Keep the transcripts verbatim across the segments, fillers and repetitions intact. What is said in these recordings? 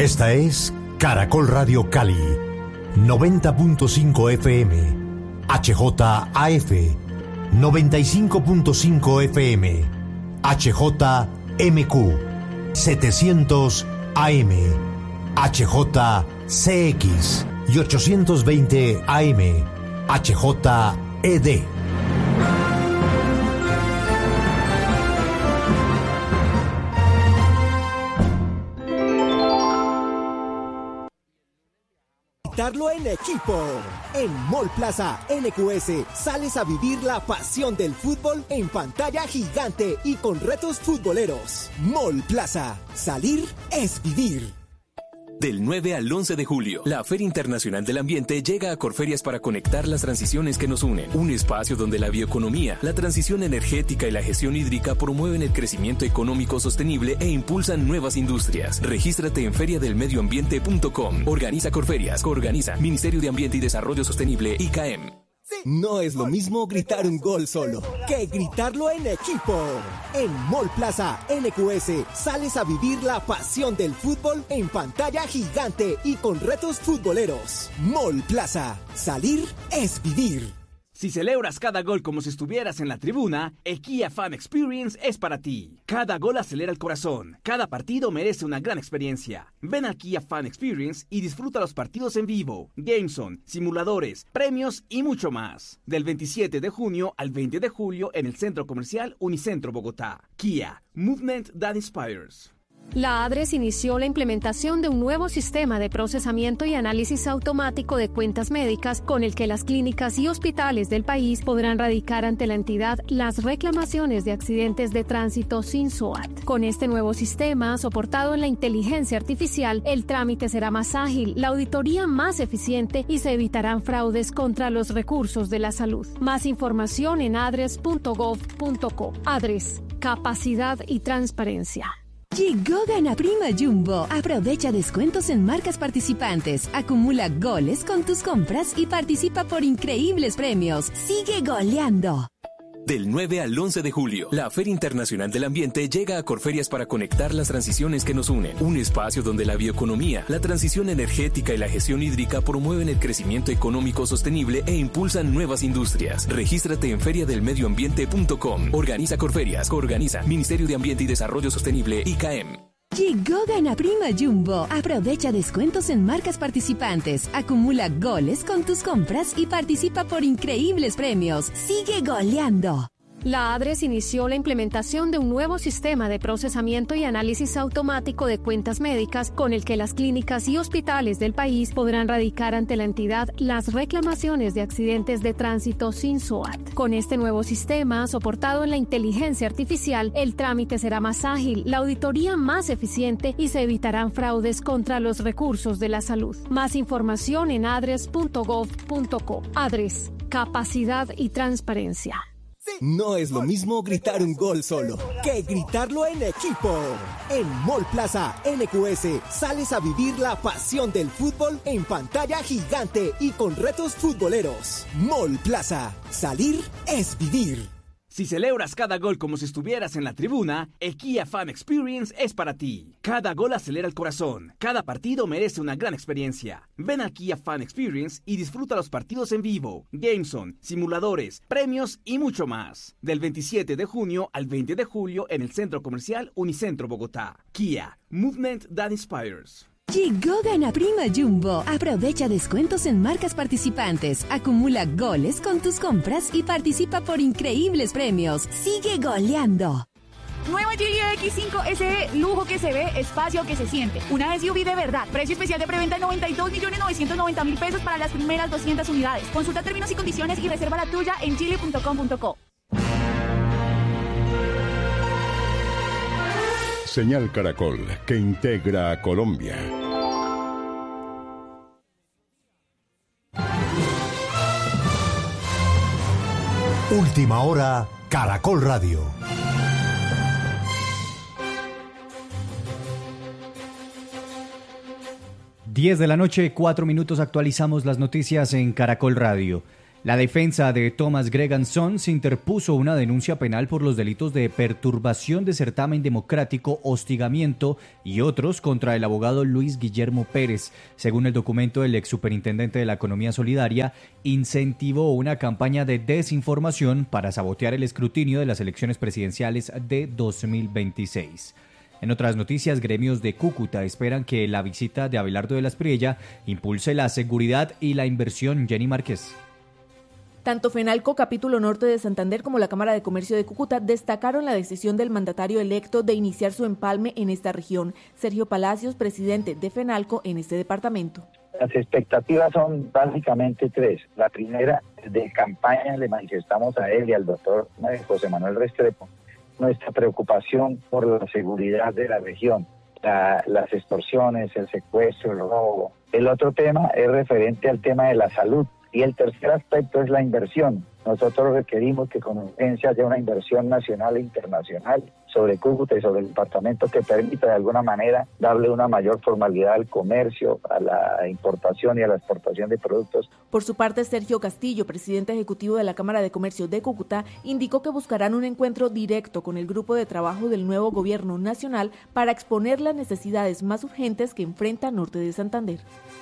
Esta es Caracol Radio Cali, noventa punto cinco F M, H J A F, noventa y cinco punto cinco F M, H J M Q, setecientos A M, H J C X y ochocientos veinte A M, H J E D. Disfrutarlo en equipo. En Mall Plaza N Q S sales a vivir la pasión del fútbol en pantalla gigante y con retos futboleros. Mall Plaza. Salir es vivir. Del nueve al once de julio, la Feria Internacional del Ambiente llega a Corferias para conectar las transiciones que nos unen. Un espacio donde la bioeconomía, la transición energética y la gestión hídrica promueven el crecimiento económico sostenible e impulsan nuevas industrias. Regístrate en feria del medio ambiente punto com. Organiza Corferias. Coorganiza Ministerio de Ambiente y Desarrollo Sostenible, I C A E M. No es lo mismo gritar un gol solo que gritarlo en equipo. En Mall Plaza N Q S sales a vivir la pasión del fútbol en pantalla gigante y con retos futboleros. Mall Plaza. Salir es vivir. Si celebras cada gol como si estuvieras en la tribuna, el Kia Fan Experience es para ti. Cada gol acelera el corazón. Cada partido merece una gran experiencia. Ven al Kia Fan Experience y disfruta los partidos en vivo, Gameson, simuladores, premios y mucho más. Del veintisiete de junio al veinte de julio en el Centro Comercial Unicentro Bogotá. Kia, Movement That Inspires. La ADRES inició la implementación de un nuevo sistema de procesamiento y análisis automático de cuentas médicas con el que las clínicas y hospitales del país podrán radicar ante la entidad las reclamaciones de accidentes de tránsito sin S O A T. Con este nuevo sistema, soportado en la inteligencia artificial, el trámite será más ágil, la auditoría más eficiente y se evitarán fraudes contra los recursos de la salud. Más información en adres punto gov punto co. ADRES, capacidad y transparencia. Llegó Gana Prima Jumbo. Aprovecha descuentos en marcas participantes, acumula goles con tus compras y participa por increíbles premios. ¡Sigue goleando! Del nueve al once de julio, la Feria Internacional del Ambiente llega a Corferias para conectar las transiciones que nos unen. Un espacio donde la bioeconomía, la transición energética y la gestión hídrica promueven el crecimiento económico sostenible e impulsan nuevas industrias. Regístrate en feria del medio ambiente punto com. Organiza Corferias. Coorganiza Ministerio de Ambiente y Desarrollo Sostenible, I C A E M. Llegó Gana Prima Jumbo. Aprovecha descuentos en marcas participantes, acumula goles con tus compras y participa por increíbles premios. ¡Sigue goleando! La ADRES inició la implementación de un nuevo sistema de procesamiento y análisis automático de cuentas médicas con el que las clínicas y hospitales del país podrán radicar ante la entidad las reclamaciones de accidentes de tránsito sin S O A T. Con este nuevo sistema, soportado en la inteligencia artificial, el trámite será más ágil, la auditoría más eficiente y se evitarán fraudes contra los recursos de la salud. Más información en adres punto gov punto co. ADRES, capacidad y transparencia. No es lo mismo gritar un gol solo que gritarlo en equipo. En Mall Plaza N Q S sales a vivir la pasión del fútbol en pantalla gigante y con retos futboleros. Mall Plaza. Salir es vivir. Si celebras cada gol como si estuvieras en la tribuna, el Kia Fan Experience es para ti. Cada gol acelera el corazón. Cada partido merece una gran experiencia. Ven al Kia Fan Experience y disfruta los partidos en vivo, Gameson, simuladores, premios y mucho más. Del veintisiete de junio al veinte de julio en el Centro Comercial Unicentro Bogotá. Kia, Movement That Inspires. Llegó Gana Prima Jumbo. Aprovecha descuentos en marcas participantes, acumula goles con tus compras y participa por increíbles premios. ¡Sigue goleando! Nueva Geely X cinco S E, lujo que se ve, espacio que se siente. Una S U V de verdad. Precio especial de preventa de noventa y dos millones novecientos noventa mil pesos para las primeras doscientas unidades. Consulta términos y condiciones y reserva la tuya en geely punto com punto co. Señal Caracol, que integra a Colombia. Última hora, Caracol Radio. diez de la noche, cuatro minutos, actualizamos las noticias en Caracol Radio. La defensa de Thomas Gregan Sons interpuso una denuncia penal por los delitos de perturbación de certamen democrático, hostigamiento y otros contra el abogado Luis Guillermo Pérez. Según el documento, el ex superintendente de la Economía Solidaria incentivó una campaña de desinformación para sabotear el escrutinio de las elecciones presidenciales de dos mil veintiséis. En otras noticias, gremios de Cúcuta esperan que la visita de Abelardo de la Espriella impulse la seguridad y la inversión. Jenny Márquez. Tanto FENALCO Capítulo Norte de Santander como la Cámara de Comercio de Cúcuta destacaron la decisión del mandatario electo de iniciar su empalme en esta región. Sergio Palacios, presidente de FENALCO en este departamento. Las expectativas son básicamente tres. La primera, de campaña le manifestamos a él y al doctor José Manuel Restrepo nuestra preocupación por la seguridad de la región, la, las extorsiones, el secuestro, el robo. El otro tema es referente al tema de la salud. Y el tercer aspecto es la inversión. Nosotros requerimos que con urgencia haya una inversión nacional e internacional sobre Cúcuta y sobre el departamento que permita de alguna manera darle una mayor formalidad al comercio, a la importación y a la exportación de productos. Por su parte, Sergio Castillo, presidente ejecutivo de la Cámara de Comercio de Cúcuta, indicó que buscarán un encuentro directo con el grupo de trabajo del nuevo gobierno nacional para exponer las necesidades más urgentes que enfrenta Norte de Santander.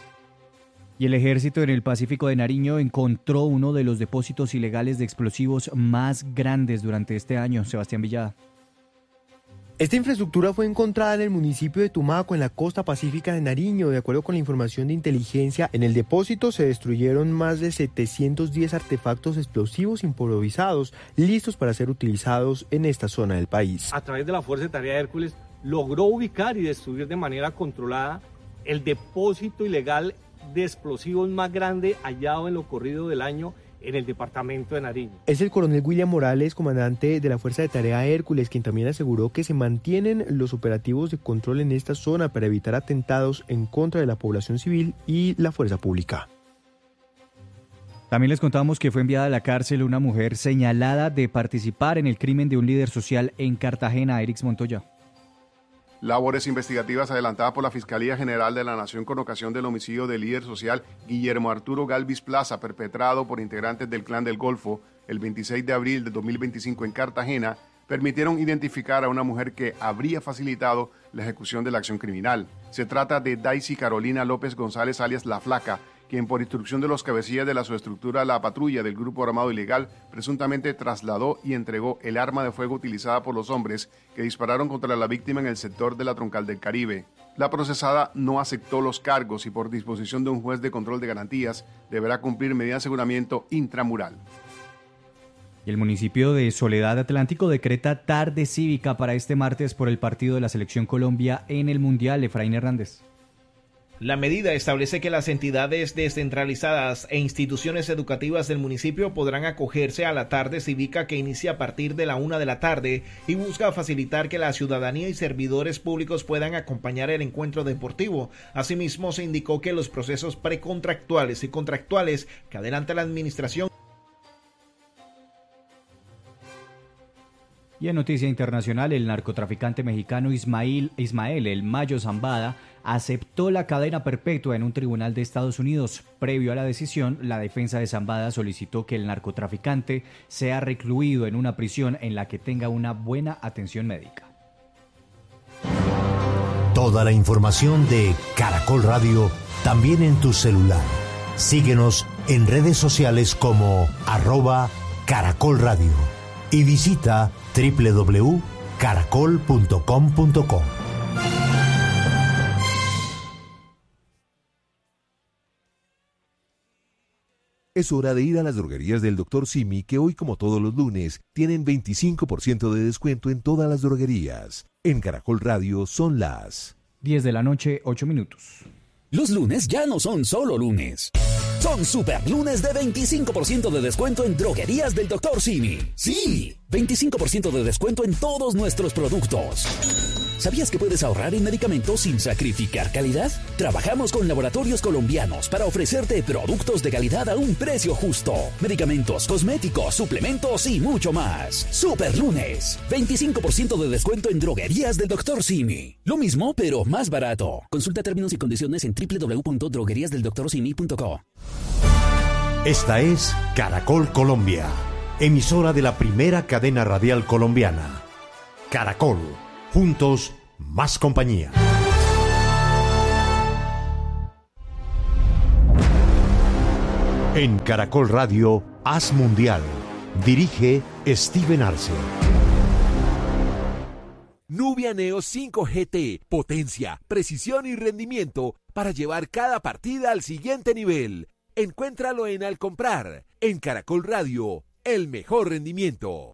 Y el ejército en el Pacífico de Nariño encontró uno de los depósitos ilegales de explosivos más grandes durante este año. Sebastián Villada. Esta infraestructura fue encontrada en el municipio de Tumaco, en la costa pacífica de Nariño. De acuerdo con la información de inteligencia, en el depósito se destruyeron más de setecientos diez artefactos explosivos improvisados, listos para ser utilizados en esta zona del país. A través de la Fuerza de Tarea Hércules, logró ubicar y destruir de manera controlada el depósito ilegal de explosivos más grande hallado en lo corrido del año en el departamento de Nariño. Es el coronel William Morales, comandante de la Fuerza de Tarea Hércules, quien también aseguró que se mantienen los operativos de control en esta zona para evitar atentados en contra de la población civil y la fuerza pública. También les contamos que fue enviada a la cárcel una mujer señalada de participar en el crimen de un líder social en Cartagena. Erix Montoya. Labores investigativas adelantadas por la Fiscalía General de la Nación con ocasión del homicidio del líder social Guillermo Arturo Galvis Plaza, perpetrado por integrantes del Clan del Golfo el veintiséis de abril de dos mil veinticinco en Cartagena, permitieron identificar a una mujer que habría facilitado la ejecución de la acción criminal. Se trata de Daisy Carolina López González, alias La Flaca, quien por instrucción de los cabecillas de la subestructura La Patrulla del Grupo Armado Ilegal, presuntamente trasladó y entregó el arma de fuego utilizada por los hombres que dispararon contra la víctima en el sector de la Troncal del Caribe. La procesada no aceptó los cargos y por disposición de un juez de control de garantías deberá cumplir medida de aseguramiento intramural. Y el municipio de Soledad Atlántico decreta tarde cívica para este martes por el partido de la Selección Colombia en el Mundial. Efraín Hernández. La medida establece que las entidades descentralizadas e instituciones educativas del municipio podrán acogerse a la tarde cívica que inicia a partir de la una de la tarde y busca facilitar que la ciudadanía y servidores públicos puedan acompañar el encuentro deportivo. Asimismo, se indicó que los procesos precontractuales y contractuales que adelanta la administración. Y en noticia internacional, el narcotraficante mexicano Ismael, Ismael El Mayo Zambada aceptó la cadena perpetua en un tribunal de Estados Unidos. Previo a la decisión, la defensa de Zambada solicitó que el narcotraficante sea recluido en una prisión en la que tenga una buena atención médica. Toda la información de Caracol Radio también en tu celular. Síguenos en redes sociales como arroba Caracol Radio y visita doble u doble u doble u punto caracol punto com punto co. Es hora de ir a las droguerías del doctor Simi, que hoy, como todos los lunes, tienen veinticinco por ciento de descuento en todas las droguerías. En Caracol Radio son las diez de la noche, ocho minutos. Los lunes ya no son solo lunes. Son super lunes de veinticinco por ciento de descuento en droguerías del doctor Simi. ¡Sí! veinticinco por ciento de descuento en todos nuestros productos. ¿Sabías que puedes ahorrar en medicamentos sin sacrificar calidad? Trabajamos con laboratorios colombianos para ofrecerte productos de calidad a un precio justo. Medicamentos, cosméticos, suplementos y mucho más. Super lunes. veinticinco por ciento de descuento en droguerías del doctor Simi. Lo mismo, pero más barato. Consulta términos y condiciones en doble u doble u doble u punto droguerías del doctor simi punto co. Esta es Caracol Colombia, emisora de la primera cadena radial colombiana. Caracol, juntos, más compañía. En Caracol Radio, Haz Mundial. Dirige Steven Arce. Nubia Neo cinco G T, potencia, precisión y rendimiento para llevar cada partida al siguiente nivel. Encuéntralo en Al Comprar. En Caracol Radio, el mejor rendimiento.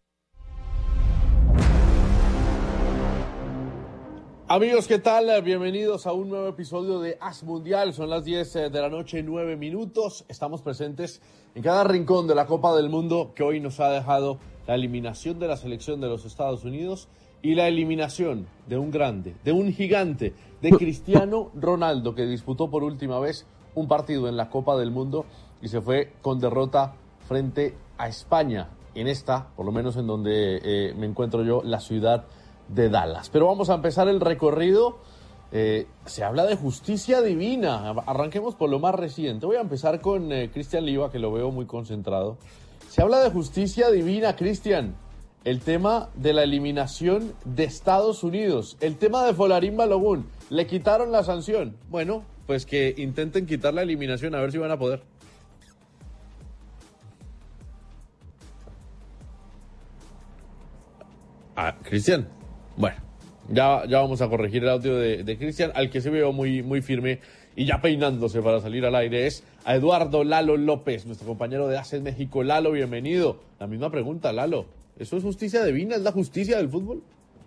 Amigos, ¿qué tal? Bienvenidos a un nuevo episodio de Haz Mundial. Son las diez de la noche, nueve minutos. Estamos presentes en cada rincón de la Copa del Mundo que hoy nos ha dejado la eliminación de la selección de los Estados Unidos y la eliminación de un grande, de un gigante, de Cristiano Ronaldo, que disputó por última vez un partido en la Copa del Mundo y se fue con derrota frente a España, en esta, por lo menos en donde eh, me encuentro yo, la ciudad de Dallas. Pero vamos a empezar el recorrido. Eh, se habla de justicia divina. Arranquemos por lo más reciente. Voy a empezar con eh, Cristian Liva, que lo veo muy concentrado. Se habla de justicia divina, Cristian. El tema de la eliminación de Estados Unidos. El tema de Folarín Balogun. Le quitaron la sanción. Bueno, pues que intenten quitar la eliminación, a ver si van a poder. Ah, Cristian. Bueno, ya, ya vamos a corregir el audio de, de Cristian. Al que se veo muy, muy firme y ya peinándose para salir al aire es a Eduardo Lalo López, nuestro compañero de Hace México. Lalo, bienvenido. La misma pregunta, Lalo. ¿Eso es justicia divina? ¿Es la justicia del fútbol?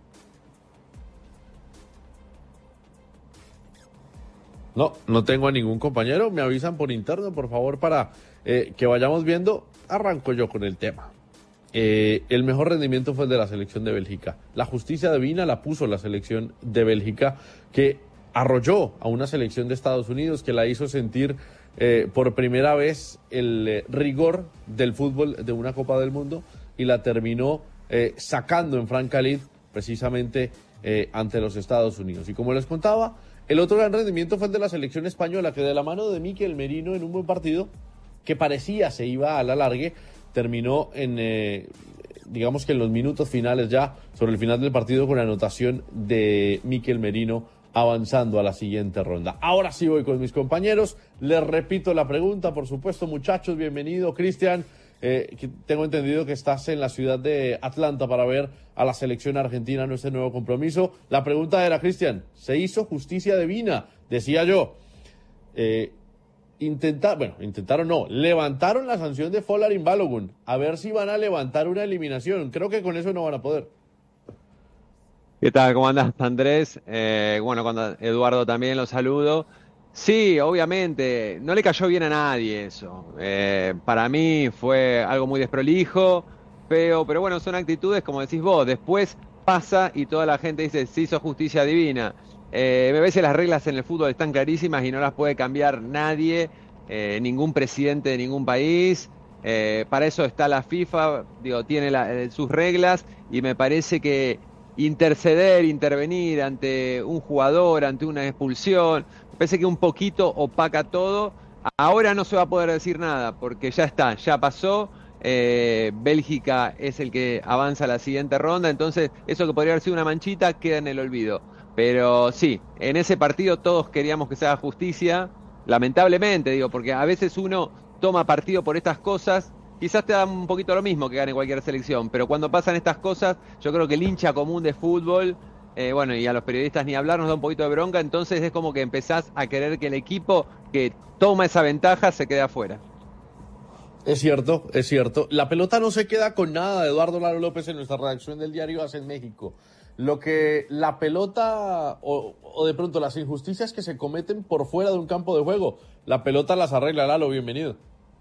No, no tengo a ningún compañero. Me avisan por interno, por favor, para eh, que vayamos viendo. Arranco yo con el tema. Eh, el mejor rendimiento fue el de la selección de Bélgica. La justicia divina la puso la selección de Bélgica, que arrolló a una selección de Estados Unidos, que la hizo sentir eh, por primera vez el eh, rigor del fútbol de una Copa del Mundo y la terminó eh, sacando en franca lid precisamente eh, ante los Estados Unidos. Y como les contaba, el otro gran rendimiento fue el de la selección española, que de la mano de Mikel Merino en un buen partido que parecía se iba a la largue, terminó en, eh, digamos que en los minutos finales ya, sobre el final del partido, con la anotación de Mikel Merino avanzando a la siguiente ronda. Ahora sí voy con mis compañeros. Les repito la pregunta, por supuesto, muchachos. Bienvenido, Cristian. Eh, tengo entendido que estás en la ciudad de Atlanta para ver a la selección argentina en este nuevo compromiso. La pregunta era, Cristian, ¿se hizo justicia divina? Decía yo. Eh, Intentar, bueno, intentaron no, levantaron la sanción de Folarín Balogun. A ver si van a levantar una eliminación. Creo que con eso no van a poder. ¿Qué tal? ¿Cómo andás, Andrés? Eh, bueno, cuando Eduardo también lo saludo. Sí, obviamente, no le cayó bien a nadie eso. Eh, para mí fue algo muy desprolijo, feo, pero bueno, son actitudes, como decís vos, después pasa y toda la gente dice, se hizo justicia divina. Eh, a veces las reglas en el fútbol están clarísimas y no las puede cambiar nadie, eh, ningún presidente de ningún país. Eh, para eso está la FIFA, digo, tiene la, eh, sus reglas, y me parece que interceder, intervenir ante un jugador, ante una expulsión, me parece que un poquito opaca todo. Ahora no se va a poder decir nada porque ya está, ya pasó. Eh, Bélgica es el que avanza a la siguiente ronda, entonces eso que podría haber sido una manchita queda en el olvido. Pero sí, en ese partido todos queríamos que se haga justicia, lamentablemente, digo, porque a veces uno toma partido por estas cosas, quizás te da un poquito lo mismo que gane cualquier selección, pero cuando pasan estas cosas, yo creo que el hincha común de fútbol, eh, bueno, y a los periodistas ni hablar, nos da un poquito de bronca, entonces es como que empezás a querer que el equipo que toma esa ventaja se quede afuera. Es cierto, es cierto. La pelota no se queda con nada, Eduardo Lalo López, en nuestra redacción del diario Hace México. Lo que la pelota o, o de pronto las injusticias que se cometen por fuera de un campo de juego, la pelota las arregla. Lalo, bienvenido.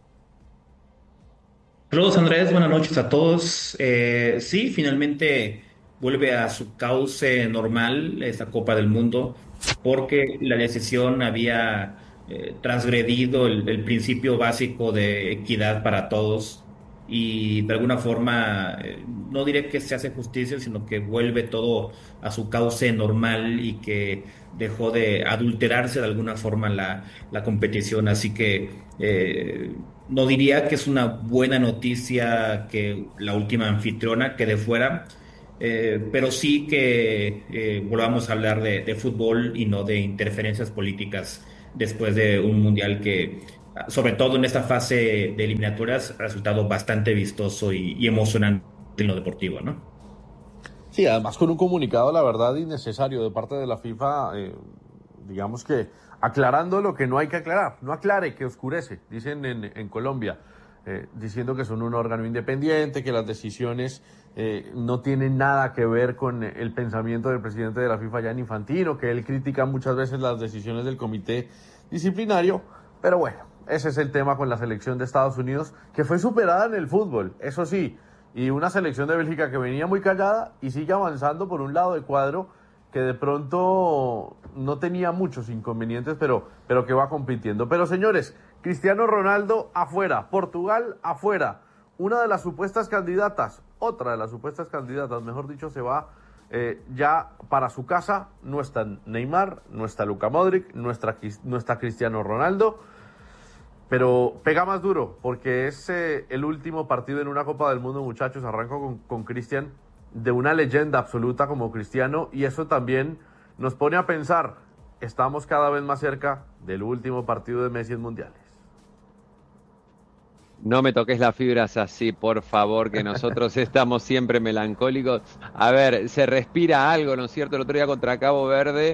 Saludos, Andrés, buenas noches a todos. Eh, sí, finalmente vuelve a su cauce normal esta Copa del Mundo, porque la decisión había eh, transgredido el, el principio básico de equidad para todos. Y de alguna forma, eh, no diré que se hace justicia, sino que vuelve todo a su cauce normal y que dejó de adulterarse de alguna forma la, la competición. Así que eh, no diría que es una buena noticia que la última anfitriona quede fuera, eh, pero sí que eh, volvamos a hablar de, de fútbol y no de interferencias políticas después de un mundial que, sobre todo en esta fase de eliminatorias, ha resultado bastante vistoso y, y emocionante en lo deportivo, ¿no? Sí, además con un comunicado, la verdad, innecesario de parte de la FIFA, eh, digamos que aclarando lo que no hay que aclarar. No aclare, que oscurece, dicen en, en Colombia, eh, diciendo que son un órgano independiente, que las decisiones eh, no tienen nada que ver con el pensamiento del presidente de la FIFA, Gianni Infantino, que él critica muchas veces las decisiones del comité disciplinario, pero bueno, ese es el tema con la selección de Estados Unidos, que fue superada en el fútbol, eso sí, y una selección de Bélgica que venía muy callada y sigue avanzando por un lado de cuadro, que de pronto no tenía muchos inconvenientes, pero, pero que va compitiendo. Pero señores, Cristiano Ronaldo afuera, Portugal afuera, una de las supuestas candidatas, otra de las supuestas candidatas, mejor dicho, se va eh, ya para su casa. No está Neymar, no está Luka Modric, no está, no está Cristiano Ronaldo, pero pega más duro, porque es eh, el último partido en una Copa del Mundo, muchachos. Arranco con, con Cristian, de una leyenda absoluta como Cristiano, y eso también nos pone a pensar, estamos cada vez más cerca del último partido de Messi en mundiales. No me toques las fibras así, por favor, que nosotros estamos siempre melancólicos. A ver, se respira algo, ¿no es cierto? El otro día contra Cabo Verde,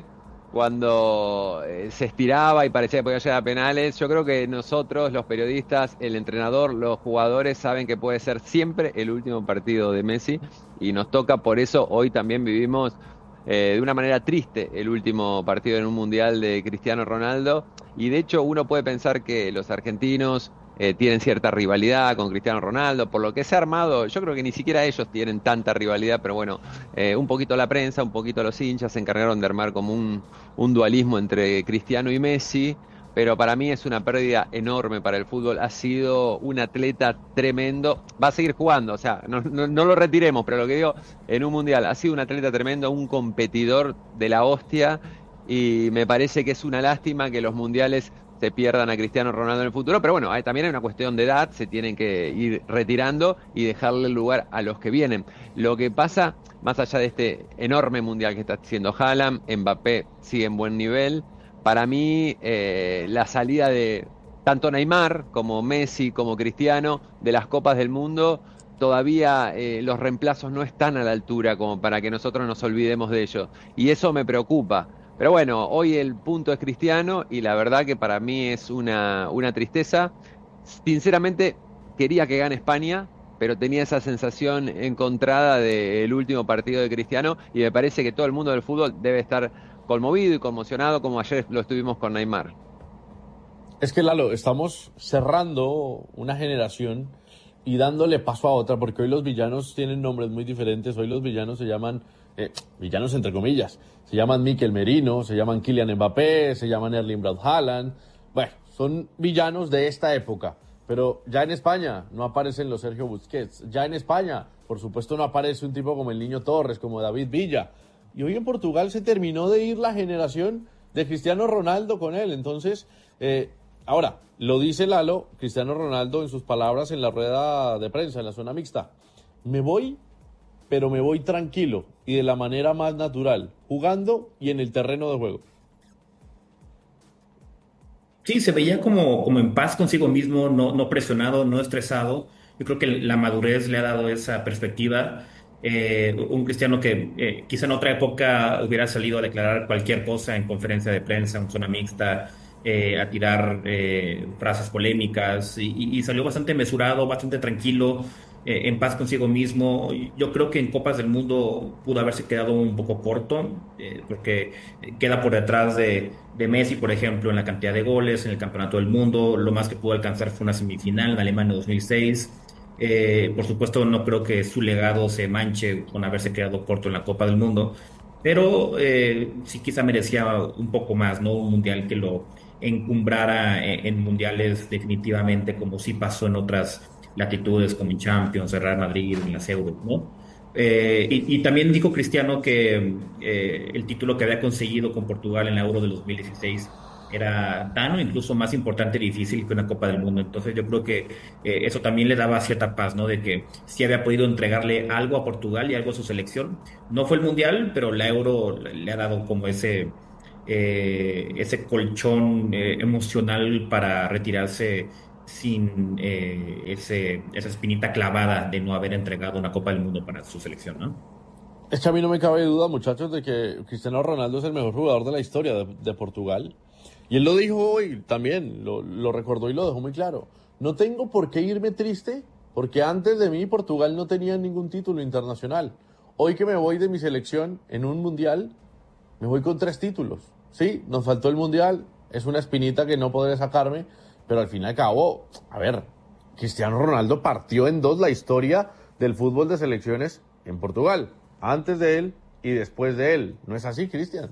cuando se estiraba y parecía que podía llegar a penales, yo creo que nosotros, los periodistas, el entrenador, los jugadores, saben que puede ser siempre el último partido de Messi, y nos toca, por eso hoy también vivimos eh, de una manera triste el último partido en un mundial de Cristiano Ronaldo, y de hecho uno puede pensar que los argentinos Eh, tienen cierta rivalidad con Cristiano Ronaldo, por lo que se ha armado. Yo creo que ni siquiera ellos tienen tanta rivalidad, pero bueno, eh, un poquito la prensa, un poquito los hinchas se encargaron de armar como un, un dualismo entre Cristiano y Messi, pero para mí es una pérdida enorme para el fútbol. Ha sido un atleta tremendo, va a seguir jugando, o sea, no, no, no lo retiremos, pero lo que digo, en un mundial, ha sido un atleta tremendo, un competidor de la hostia, y me parece que es una lástima que los mundiales se pierdan a Cristiano Ronaldo en el futuro, pero bueno, hay, también hay una cuestión de edad, se tienen que ir retirando y dejarle el lugar a los que vienen. Lo que pasa, más allá de este enorme mundial que está haciendo Haaland, Mbappé sigue en buen nivel, para mí eh, la salida de tanto Neymar como Messi como Cristiano de las Copas del Mundo, todavía eh, los reemplazos no están a la altura como para que nosotros nos olvidemos de ellos, y eso me preocupa. Pero bueno, hoy el punto es Cristiano y la verdad que para mí es una, una tristeza. Sinceramente quería que gane España, pero tenía esa sensación encontrada del último partido de Cristiano, y me parece que todo el mundo del fútbol debe estar conmovido y conmocionado como ayer lo estuvimos con Neymar. Es que, Lalo, estamos cerrando una generación y dándole paso a otra, porque hoy los villanos tienen nombres muy diferentes. Hoy los villanos se llaman, eh, villanos entre comillas, se llaman Mikel Merino, se llaman Kylian Mbappé, se llaman Erling Braut Haaland. Bueno, son villanos de esta época. Pero ya en España no aparecen los Sergio Busquets. Ya en España, por supuesto, no aparece un tipo como el Niño Torres, como David Villa. Y hoy en Portugal se terminó de ir la generación de Cristiano Ronaldo con él. Entonces, eh, ahora, lo dice Lalo, Cristiano Ronaldo en sus palabras en la rueda de prensa, en la zona mixta. Me voy, pero me voy tranquilo y de la manera más natural, jugando y en el terreno de juego. Sí, se veía como, como en paz consigo mismo, no, no presionado, no estresado. Yo creo que la madurez le ha dado esa perspectiva. Eh, un Cristiano que eh, quizá en otra época hubiera salido a declarar cualquier cosa en conferencia de prensa, en zona mixta, eh, a tirar eh, frases polémicas, y, y salió bastante mesurado, bastante tranquilo, eh, en paz consigo mismo. Yo creo que en Copas del Mundo pudo haberse quedado un poco corto, eh, porque queda por detrás de, de Messi, por ejemplo, en la cantidad de goles en el Campeonato del Mundo. Lo más que pudo alcanzar fue una semifinal en Alemania dos mil seis. Eh, por supuesto, no creo que su legado se manche con haberse quedado corto en la Copa del Mundo, pero eh, sí quizá merecía un poco más, ¿no? Un mundial que lo encumbrara en, en mundiales definitivamente, como sí pasó en otras latitudes, como en Champions, en Real Madrid, en las Euros, ¿no? Eh, y, y también dijo Cristiano que eh, el título que había conseguido con Portugal en la Euro de dos mil dieciséis era tan o incluso más importante y difícil que una Copa del Mundo. Entonces yo creo que eh, eso también le daba cierta paz, ¿no? De que sí había podido entregarle algo a Portugal y algo a su selección. No fue el Mundial, pero la Euro le ha dado como ese, eh, ese colchón eh, emocional para retirarse sin eh, ese, esa espinita clavada de no haber entregado una Copa del Mundo para su selección, ¿no? Es que a mí no me cabe duda, muchachos, de que Cristiano Ronaldo es el mejor jugador de la historia de, de Portugal. Y él lo dijo hoy también, lo, lo recordó y lo dejó muy claro. No tengo por qué irme triste, porque antes de mí Portugal no tenía ningún título internacional. Hoy que me voy de mi selección en un mundial, me voy con tres títulos. Sí, nos faltó el mundial, es una espinita que no podré sacarme, pero al fin y al cabo, a ver, Cristiano Ronaldo partió en dos la historia del fútbol de selecciones en Portugal. Antes de él y después de él. ¿No es así, Cristian?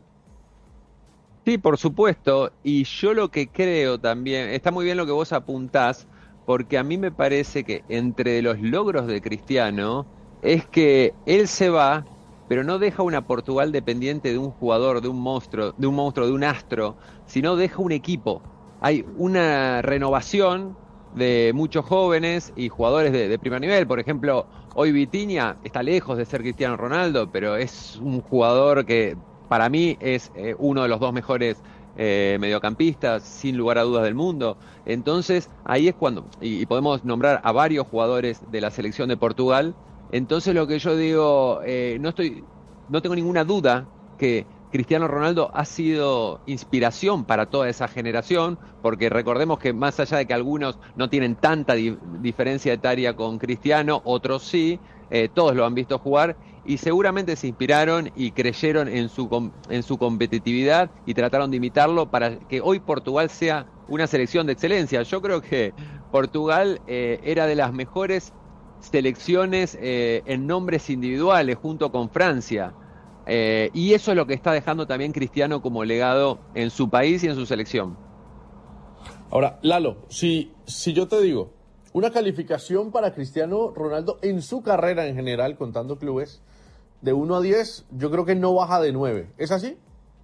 Sí, por supuesto. Y yo lo que creo también, está muy bien lo que vos apuntás, porque a mí me parece que entre los logros de Cristiano es que él se va, pero no deja una Portugal dependiente de un jugador, de un monstruo, de un monstruo, de un astro, sino deja un equipo. Hay una renovación de muchos jóvenes y jugadores de, de primer nivel. Por ejemplo, hoy Vitinha está lejos de ser Cristiano Ronaldo, pero es un jugador que para mí es eh, uno de los dos mejores eh, mediocampistas, sin lugar a dudas, del mundo. Entonces, ahí es cuando, y, y podemos nombrar a varios jugadores de la selección de Portugal. Entonces, lo que yo digo, eh, no estoy, no tengo ninguna duda que Cristiano Ronaldo ha sido inspiración para toda esa generación, porque recordemos que más allá de que algunos no tienen tanta di- diferencia etaria con Cristiano, otros sí, eh, todos lo han visto jugar y seguramente se inspiraron y creyeron en su, com- en su competitividad y trataron de imitarlo para que hoy Portugal sea una selección de excelencia. Yo creo que Portugal eh, era de las mejores selecciones eh, en nombres individuales junto con Francia. Eh, y eso es lo que está dejando también Cristiano como legado en su país y en su selección. Ahora, Lalo, si, si yo te digo, una calificación para Cristiano Ronaldo en su carrera en general, contando clubes, de uno a diez, yo creo que no baja de nueve. ¿Es así?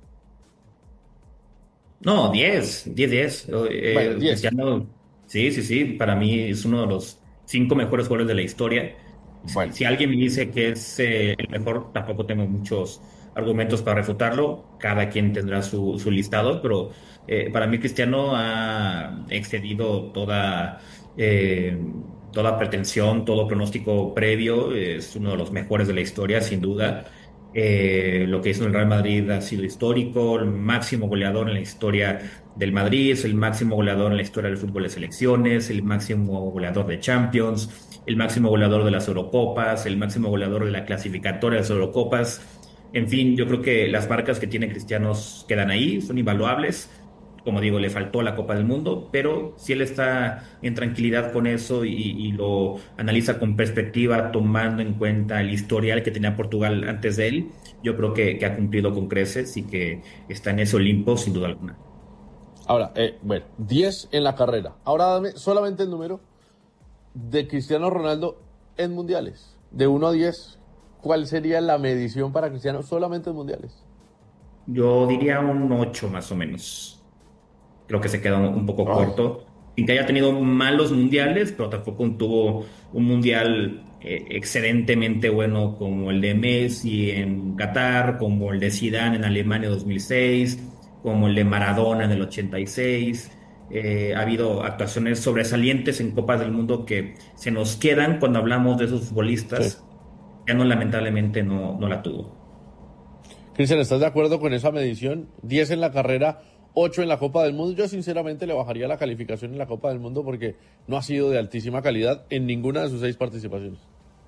No, diez, diez, diez. Eh, Bueno, diez. Cristiano, sí, sí, sí, para mí es uno de los cinco mejores jugadores de la historia. Bueno. Si alguien me dice que es eh, el mejor, tampoco tengo muchos argumentos para refutarlo. Cada quien tendrá su, su listado, pero eh, para mí Cristiano ha excedido toda, eh, toda pretensión, todo pronóstico previo. Es uno de los mejores de la historia, sin duda. Eh, lo que hizo en el Real Madrid ha sido histórico, el máximo goleador en la historia del Madrid, es el máximo goleador en la historia del fútbol de selecciones, el máximo goleador de Champions, el máximo goleador de las Eurocopas, el máximo goleador de la clasificatoria de las Eurocopas. En fin, yo creo que las marcas que tiene Cristiano quedan ahí, son invaluables. Como digo, le faltó la Copa del Mundo, pero si él está en tranquilidad con eso y, y lo analiza con perspectiva, tomando en cuenta el historial que tenía Portugal antes de él, yo creo que, que ha cumplido con creces y que está en ese Olimpo sin duda alguna. Ahora, eh, bueno, diez en la carrera. Ahora dame solamente el número de Cristiano Ronaldo en mundiales. De uno a diez, ¿cuál sería la medición para Cristiano solamente en mundiales? Yo diría un ocho más o menos. Creo que se queda un poco oh. corto. Sin que haya tenido malos mundiales, pero tampoco tuvo un mundial eh, excelentemente bueno como el de Messi en Qatar, como el de Zidane en Alemania dos mil seis, como el de Maradona en el ochenta y seis. Eh, ha habido actuaciones sobresalientes en Copas del Mundo que se nos quedan cuando hablamos de esos futbolistas. Sí. Ya no, lamentablemente, no, no la tuvo. Cristian, ¿estás de acuerdo con esa medición? diez en la carrera, ocho en la Copa del Mundo. Yo sinceramente le bajaría la calificación en la Copa del Mundo porque no ha sido de altísima calidad en ninguna de sus seis participaciones.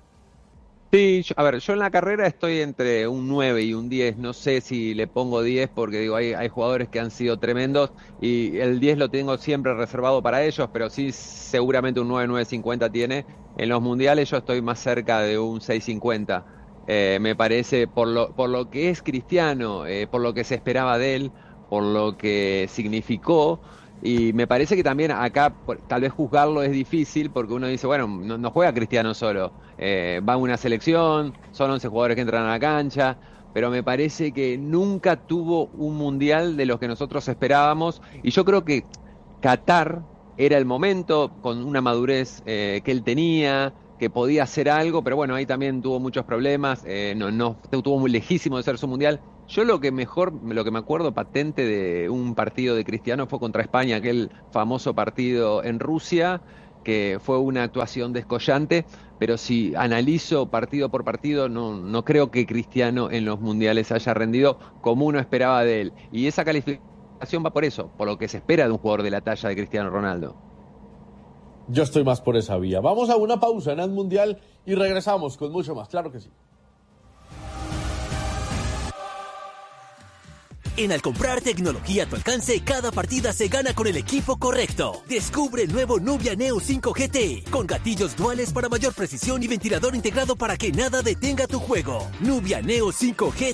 Sí, yo, a ver, yo en la carrera estoy entre un nueve y un diez, no sé si le pongo diez porque digo, hay, hay jugadores que han sido tremendos y el diez lo tengo siempre reservado para ellos, pero sí seguramente un nueve, nueve cincuenta tiene. En los mundiales yo estoy más cerca de un seis cincuenta. Eh, me parece, por lo, por lo que es Cristiano, eh, por lo que se esperaba de él, por lo que significó, y me parece que también acá tal vez juzgarlo es difícil porque uno dice, bueno, no, no juega Cristiano solo, eh, va a una selección, son once jugadores que entran a la cancha, pero me parece que nunca tuvo un mundial de los que nosotros esperábamos, y yo creo que Qatar era el momento, con una madurez eh, que él tenía, que podía hacer algo, pero bueno, ahí también tuvo muchos problemas, eh, no, no estuvo muy lejísimo de ser su mundial. Yo lo que mejor, lo que me acuerdo patente de un partido de Cristiano fue contra España, aquel famoso partido en Rusia, que fue una actuación descollante, pero si analizo partido por partido, no, no creo que Cristiano en los mundiales haya rendido como uno esperaba de él. Y esa calificación va por eso, por lo que se espera de un jugador de la talla de Cristiano Ronaldo. Yo estoy más por esa vía. Vamos a una pausa en el Mundial y regresamos con mucho más, claro que sí. En Al comprar tecnología a tu alcance, cada partida se gana con el equipo correcto. Descubre el nuevo Nubia Neo cinco G T, con gatillos duales para mayor precisión y ventilador integrado para que nada detenga tu juego. Nubia Neo cinco G